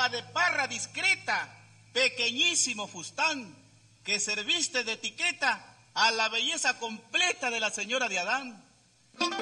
ropa de parra discreta, pequeñísimo fustán, que serviste de etiqueta a la belleza completa de la señora de Adán.